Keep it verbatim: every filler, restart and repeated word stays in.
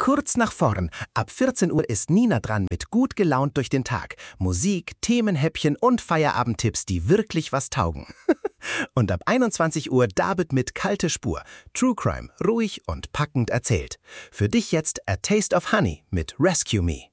Kurz nach vorn. Ab vierzehn Uhr ist Nina dran mit gut gelaunt durch den Tag. Musik, Themenhäppchen und Feierabendtipps, die wirklich was taugen. Und ab einundzwanzig Uhr David mit Kalte Spur. True Crime, ruhig und packend erzählt. Für dich jetzt A Taste of Honey mit Rescue Me.